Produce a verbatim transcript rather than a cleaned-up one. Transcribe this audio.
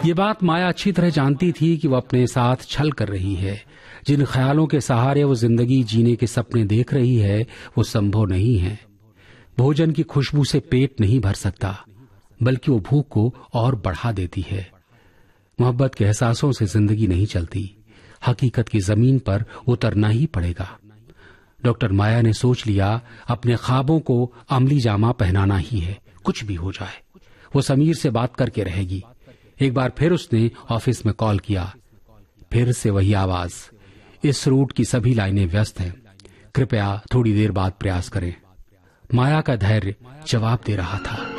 ये बात माया अच्छी तरह जानती थी कि वो अपने साथ छल कर रही है। जिन ख्यालों के सहारे वो जिंदगी जीने के सपने देख रही है वो संभव नहीं है। भोजन की खुशबू से पेट नहीं भर सकता, बल्कि वो भूख को और बढ़ा देती है। मोहब्बत के एहसासों से जिंदगी नहीं चलती, हकीकत की जमीन पर उतरना ही पड़ेगा। डॉक्टर माया ने सोच लिया अपने ख्वाबों को अमली जामा पहनाना ही है, कुछ भी हो जाए। वो समीर से बात करके रहेगी। एक बार फिर उसने ऑफिस में कॉल किया। फिर से वही आवाज, इस रूट की सभी लाइनें व्यस्त हैं, कृपया थोड़ी देर बाद प्रयास करें। माया का धैर्य जवाब दे रहा था।